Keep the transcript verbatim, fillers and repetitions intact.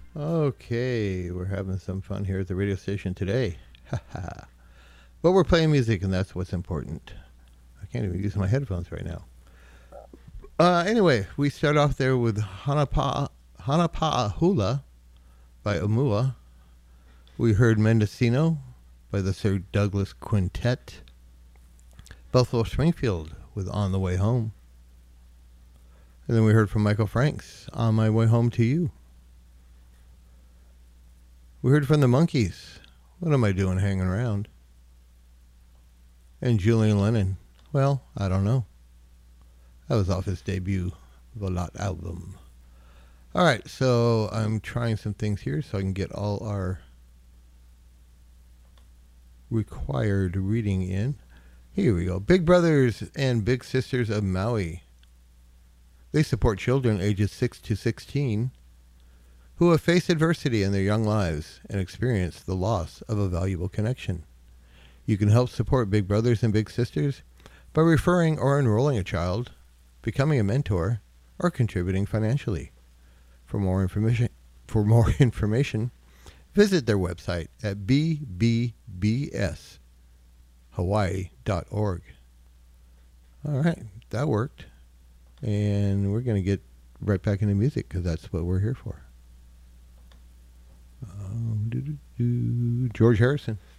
Okay, we're having some fun here at the radio station today. Haha. But we're playing music, and that's what's important. I can't even use my headphones right now. Uh, anyway, we start off there with Hanapa, Hanapa'ahula by Omua. We heard Mendocino by the Sir Douglas Quintet. Buffalo Springfield with On the Way Home. And then we heard from Michael Franks, On My Way Home to You. We heard from the Monkees, What Am I Doing Hanging Around? And Julian Lennon, Well, I Don't Know. That was off his debut Volat album. All right, so I'm trying some things here so I can get all our required reading in. Here we go. Big Brothers and Big Sisters of Maui. They support children ages six to sixteen who have faced adversity in their young lives and experienced the loss of a valuable connection. You can help support Big Brothers and Big Sisters by referring or enrolling a child, becoming a mentor, or contributing financially. For more information, for more information, visit their website at b b b s hawaii dot org. All right, that worked. And we're going to get right back into music because that's what we're here for. Um, George Harrison.